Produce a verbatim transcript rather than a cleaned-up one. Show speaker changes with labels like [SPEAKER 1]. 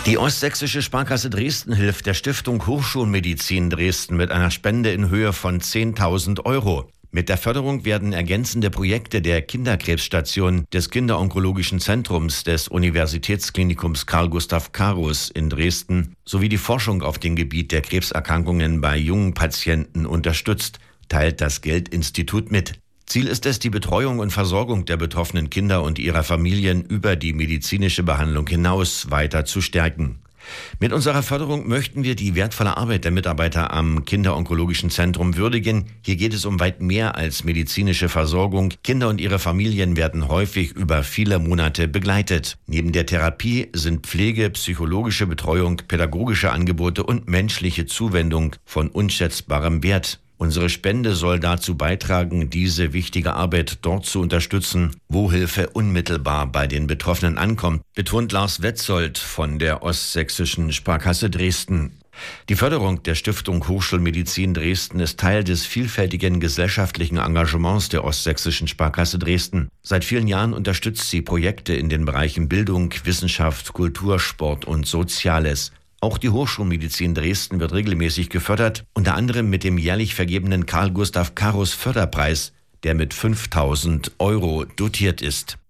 [SPEAKER 1] Die Ostsächsische Sparkasse Dresden hilft der Stiftung Hochschulmedizin Dresden mit einer Spende in Höhe von zehntausend Euro. Mit der Förderung werden ergänzende Projekte der Kinderkrebsstation des Kinderonkologischen Zentrums des Universitätsklinikums Carl Gustav Carus in Dresden sowie die Forschung auf dem Gebiet der Krebserkrankungen bei jungen Patienten unterstützt, teilt das Geldinstitut mit. Ziel ist es, die Betreuung und Versorgung der betroffenen Kinder und ihrer Familien über die medizinische Behandlung hinaus weiter zu stärken. Mit unserer Förderung möchten wir die wertvolle Arbeit der Mitarbeiter am Kinderonkologischen Zentrum würdigen. Hier geht es um weit mehr als medizinische Versorgung. Kinder und ihre Familien werden häufig über viele Monate begleitet. Neben der Therapie sind Pflege, psychologische Betreuung, pädagogische Angebote und menschliche Zuwendung von unschätzbarem Wert. Unsere Spende soll dazu beitragen, diese wichtige Arbeit dort zu unterstützen, wo Hilfe unmittelbar bei den Betroffenen ankommt, betont Lars Wetzold von der Ostsächsischen Sparkasse Dresden. Die Förderung der Stiftung Hochschulmedizin Dresden ist Teil des vielfältigen gesellschaftlichen Engagements der Ostsächsischen Sparkasse Dresden. Seit vielen Jahren unterstützt sie Projekte in den Bereichen Bildung, Wissenschaft, Kultur, Sport und Soziales. Auch die Hochschulmedizin Dresden wird regelmäßig gefördert, unter anderem mit dem jährlich vergebenen Carl Gustav Carus Förderpreis, der mit fünftausend Euro dotiert ist.